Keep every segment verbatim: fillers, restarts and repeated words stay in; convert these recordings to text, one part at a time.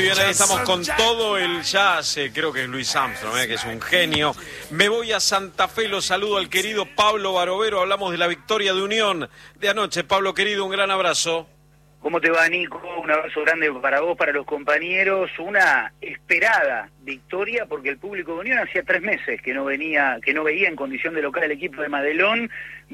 Bien, ahí estamos con todo el jazz, eh, creo que es Luis Armstrong, eh, que es un genio. Me voy a Santa Fe, lo saludo al querido Pablo Barovero, hablamos de la victoria de Unión de anoche. Pablo, querido, un gran abrazo. ¿Cómo te va, Nico? Un abrazo grande para vos, para los compañeros. Una esperada victoria porque el público de Unión hacía tres meses que no venía, que no veía en condición de local el equipo de Madelón.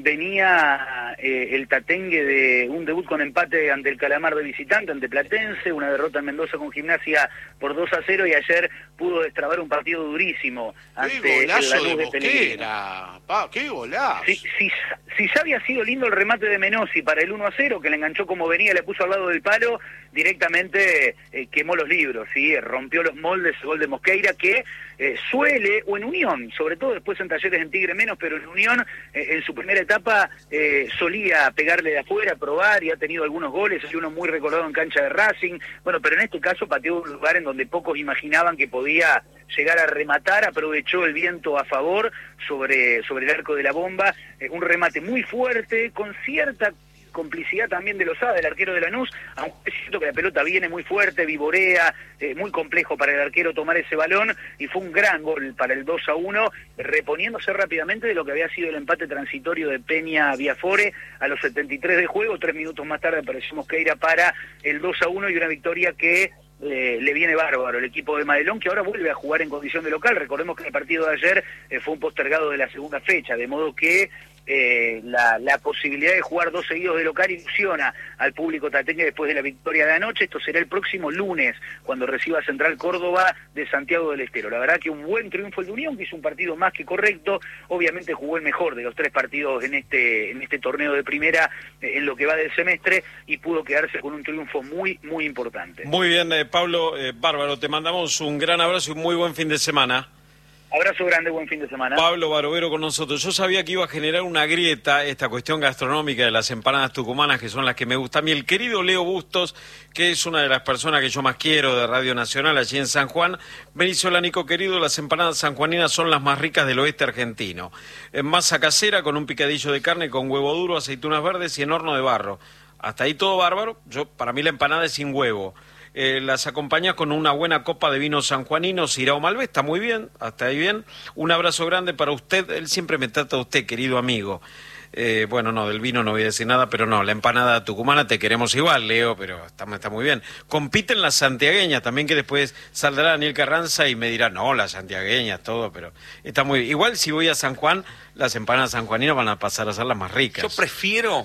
Venía eh, el tatengue de un debut con empate ante el Calamar de visitante, ante Platense, una derrota en Mendoza con Gimnasia por dos a cero y ayer pudo destrabar un partido durísimo ante el Lanús de Pellegrino. Pa, ¡Qué golazo! Si, si, si ya había sido lindo el remate de Menossi para el uno a cero, que le enganchó como venía, le puso al lado del palo, directamente eh, quemó los libros, ¿sí? Rompió los moldes, el gol de Mosqueira, que eh, suele, o en Unión, sobre todo después en Talleres en Tigre menos, pero en Unión, eh, en su primera etapa, eh, solía pegarle de afuera, probar, y ha tenido algunos goles, hay uno muy recordado en cancha de Racing, bueno, pero en este caso pateó un lugar en donde pocos imaginaban que podía llegar a rematar, aprovechó el viento a favor sobre, sobre el arco de la bomba, eh, un remate muy fuerte, con cierta complicidad también de Lozada, del arquero de Lanús, aunque es cierto que la pelota viene muy fuerte, vivorea, eh, muy complejo para el arquero tomar ese balón, y fue un gran gol para el dos a uno, reponiéndose rápidamente de lo que había sido el empate transitorio de Peña Viafore a los setenta y tres de juego. Tres minutos más tarde apareció Mosqueira para el dos a uno y una victoria que Eh, le viene bárbaro el equipo de Madelón, que ahora vuelve a jugar en condición de local. Recordemos que el partido de ayer eh, fue un postergado de la segunda fecha, de modo que eh, la, la posibilidad de jugar dos seguidos de local ilusiona al público tatengue después de la victoria de anoche. Esto será el próximo lunes, cuando reciba Central Córdoba de Santiago del Estero. La verdad que un buen triunfo el de Unión, que hizo un partido más que correcto. Obviamente jugó el mejor de los tres partidos en este, en este torneo de primera, eh, en lo que va del semestre, y pudo quedarse con un triunfo muy, muy importante. Muy bien, eh, Pablo, eh, bárbaro, te mandamos un gran abrazo y un muy buen fin de semana. Abrazo grande, buen fin de semana. Pablo Barovero con nosotros. Yo sabía que iba a generar una grieta esta cuestión gastronómica de las empanadas tucumanas, que son las que me gustan a mí. El querido Leo Bustos, que es una de las personas que yo más quiero de Radio Nacional allí en San Juan, me dice: hola Nico querido, las empanadas sanjuaninas son las más ricas del oeste argentino. En masa casera, con un picadillo de carne, con huevo duro, aceitunas verdes y en horno de barro. Hasta ahí todo bárbaro. Yo, para mí la empanada es sin huevo. Eh, las acompañas con una buena copa de vino sanjuanino, Syrah Malbec, está muy bien, hasta ahí bien. Un abrazo grande para usted, él siempre me trata a usted, querido amigo. Eh, bueno, no, del vino no voy a decir nada, pero no, la empanada tucumana te queremos igual, Leo, pero está, está muy bien. Compiten las santiagueñas también, que después saldrá Daniel Carranza y me dirá, no, las santiagueñas, todo, pero está muy bien. Igual si voy a San Juan, las empanadas sanjuaninas van a pasar a ser las más ricas. Yo prefiero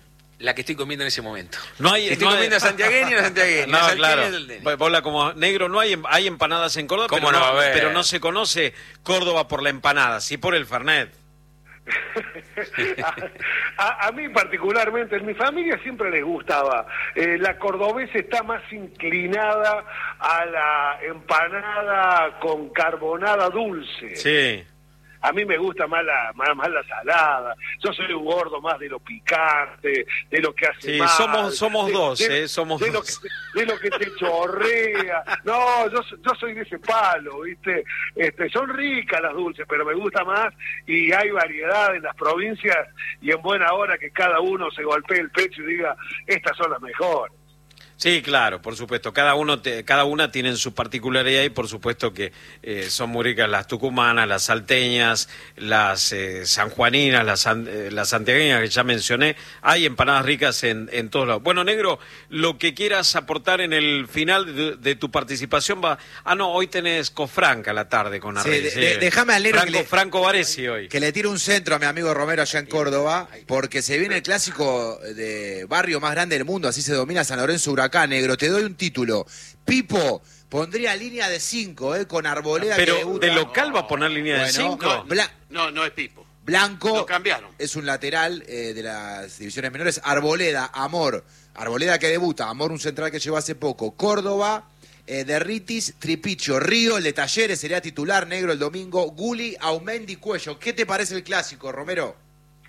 la que estoy comiendo en ese momento. No hay, si estoy no comiendo hay... santiagueña y no santiagueña. No, la claro. del Bola como negro, no hay, hay empanadas en Córdoba, pero no, no, a ver. pero no se conoce Córdoba por la empanada, sí por el Fernet. a, a, a mí particularmente, en mi familia siempre les gustaba. Eh, la cordobesa está más inclinada a la empanada con carbonada dulce. Sí. A mí me gusta más la, más, más la salada. Yo soy un gordo más de lo picante, de lo que hace sí, mal. somos somos de, dos, de, eh, somos de dos. Lo que, de lo que te chorrea. No, yo, yo soy de ese palo, ¿viste? Este, son ricas las dulces, pero me gusta más, y hay variedad en las provincias, y en buena hora que cada uno se golpee el pecho y diga, estas son las mejores. Sí, claro, por supuesto. Cada uno, te, cada una tiene su particularidad, y por supuesto que eh, son muy ricas las tucumanas, las salteñas, las eh, sanjuaninas, las, eh, las santiagueñas que ya mencioné. Hay empanadas ricas en, en todos lados. Bueno, Negro, lo que quieras aportar en el final de, de tu participación va... Ah, no, hoy tenés Cofranca a la tarde con Arrey. Sí, de, de, déjame al Negro Franco, que le, Franco Varesi hoy. Que le tire un centro a mi amigo Romero allá en Córdoba, porque se viene el clásico de barrio más grande del mundo, así se domina San Lorenzo Huracán. Negro, te doy un título. Pipo pondría línea de cinco, eh, con Arboleda. Pero que debuta. de local va a poner línea bueno, de cinco. No, no, no es Pipo. Blanco lo cambiaron. Es un lateral eh, de las divisiones menores. Arboleda, Amor. Arboleda que debuta. Amor, un central que llegó hace poco. Córdoba, eh, Derritis, Tripicho, Río, el de Talleres sería titular, Negro, el domingo. Guli, Aumendi, Cuello. ¿Qué te parece el clásico, Romero?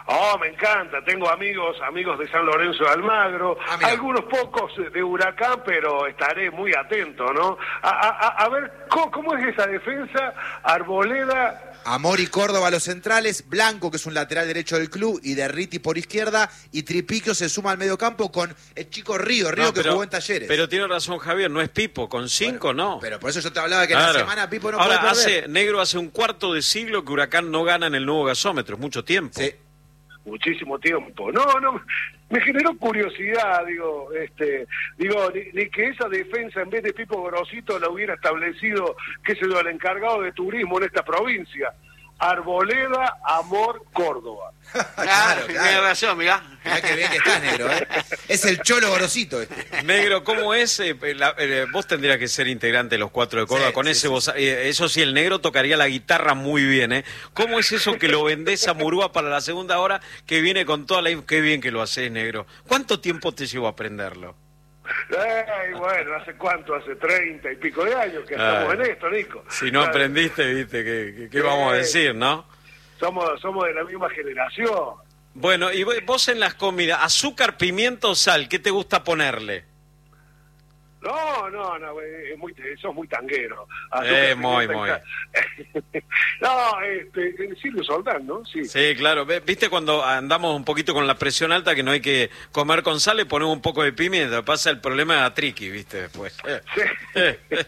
Oh, me encanta. Tengo amigos, amigos de San Lorenzo de Almagro, Ah, mira. algunos pocos de Huracán, pero estaré muy atento, ¿no? A, a, a ver, ¿cómo, ¿cómo es esa defensa? Arboleda... Amor y Córdoba los centrales, Blanco, que es un lateral derecho del club, y Derriti por izquierda, y Tripiquio se suma al medio campo con el chico Río, Río No, que pero- jugó en Talleres. Pero tiene razón Javier, no es Pipo, con cinco Bueno, no. Pero por eso yo te hablaba que en la Claro. semana Pipo no Ahora, puede perder. hace, Negro, hace un cuarto de siglo que Huracán no gana en el nuevo gasómetro, es mucho tiempo. Sí. Muchísimo tiempo. No, no, me generó curiosidad, digo, este, digo, ni, ni que esa defensa en vez de Pipo Grosito la hubiera establecido, qué sé yo, el encargado de turismo en esta provincia. Arboleda, Amor, Córdoba. Claro, claro. Tiene razón, mirá. Mirá que bien que estás, Negro, ¿eh? Es el cholo grosito este. Negro, ¿cómo es? Eh, la- eh, vos tendrías que ser integrante de los cuatro de Córdoba. Sí, con sí, ese sí. voz, eh, eso sí, el Negro tocaría la guitarra muy bien, ¿eh? ¿Cómo es eso que lo vendés a Murúa para la segunda hora, que viene con toda la... Qué bien que lo haces, Negro. ¿Cuánto tiempo te llevó a aprenderlo? Ay, bueno, ¿hace cuánto? Hace treinta y pico de años que estamos Ay. en esto, Nico. Si no Claro, aprendiste, viste, ¿qué, qué- qué vamos a decir, no? Somos, somos de la misma generación. Bueno, y vo- vos en las comidas, azúcar, pimiento o sal, ¿qué te gusta ponerle? No, no, no, es muy, sos muy tanguero. Eh, muy, muy. No, este, Silvio Soldán, ¿no? Sí. Sí, claro. Ve- ¿Viste cuando andamos un poquito con la presión alta que no hay que comer con sal, le ponemos un poco de pimienta? Pasa el problema de la triqui, ¿viste? Después. Sí.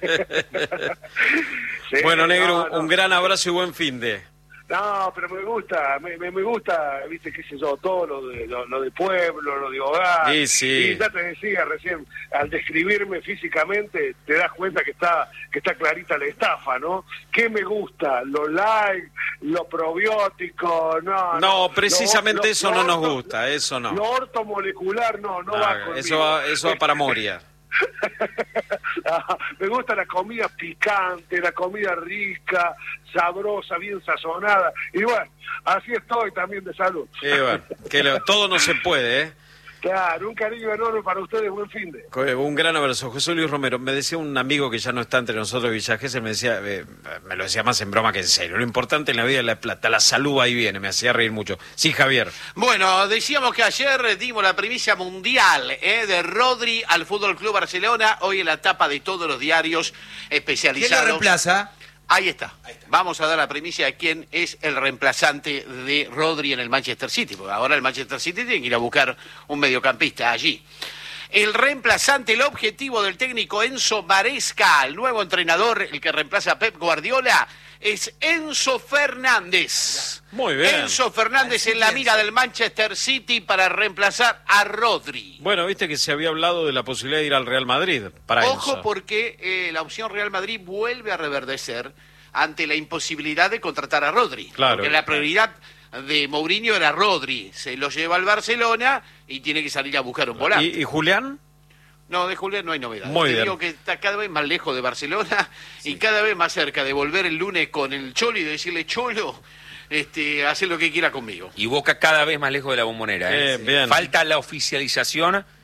Sí, Bueno, Negro, no, no. un gran abrazo y buen fin de... No, pero me gusta, me, me, me gusta, viste, qué sé yo, todo lo de, lo, lo de pueblo, lo de hogar. Sí, sí. Y ya te decía recién, al describirme físicamente, te das cuenta que está que está clarita la estafa, ¿no? ¿Qué me gusta? Lo light, lo probiótico, no. No, Lo- precisamente lo- eso lo no nos orto- gusta, eso no. Lo ortomolecular, no, no va Ah, conmigo. eso va, eso va para Moria. Ah, me gusta la comida picante, la comida rica, sabrosa, bien sazonada. Y bueno, así estoy también de salud. Sí, bueno, que lo- todo no se puede, ¿eh? Claro, un cariño enorme para ustedes, buen fin de. Un gran abrazo. José Luis Romero, me decía un amigo que ya no está entre nosotros, Villa Gesell, me decía, eh, me lo decía más en broma que en serio, lo importante en la vida es la plata, la salud ahí viene, me hacía reír mucho. Sí, Javier. Bueno, decíamos que ayer dimos la primicia mundial ¿eh? de Rodri al Fútbol Club Barcelona, hoy en la tapa de todos los diarios ¿Quién lo especializados. reemplaza? Ahí está. Vamos a dar la primicia de quién es el reemplazante de Rodri en el Manchester City, porque ahora el Manchester City tiene que ir a buscar un mediocampista allí. El reemplazante, el objetivo del técnico Enzo Maresca, el nuevo entrenador, el que reemplaza a Pep Guardiola, es Enzo Fernández. Muy bien. Enzo Fernández en la mira del Manchester City para reemplazar a Rodri. Bueno, viste que se había hablado de la posibilidad de ir al Real Madrid para Ojo Enzo. porque eh, la opción Real Madrid vuelve a reverdecer ante la imposibilidad de contratar a Rodri. Claro. Porque la prioridad de Mourinho era Rodri. Se lo lleva al Barcelona y tiene que salir a buscar un volante. ¿Y, y Julián? No, de Julián no hay novedad. Muy Te bien. digo que está cada vez más lejos de Barcelona y cada vez más cerca de volver el lunes con el Cholo y de decirle, Cholo, este, hace lo que quiera conmigo. Y Boca cada vez más lejos de la Bombonera. ¿eh? Eh, bien. Falta la oficialización